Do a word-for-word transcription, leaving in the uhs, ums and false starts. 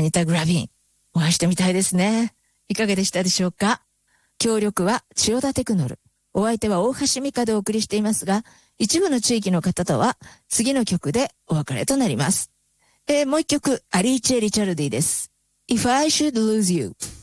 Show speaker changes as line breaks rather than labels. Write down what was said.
ニタ・グラビン、お会いしてみたいですね。いかがでしたでしょうか。協力は千代田テクノル。お相手は大橋美香でお送りしていますが、一部の地域の方とは次の曲でお別れとなります。えー、もう一曲、アリーチェ・リチャルディです。If I Should Lose You。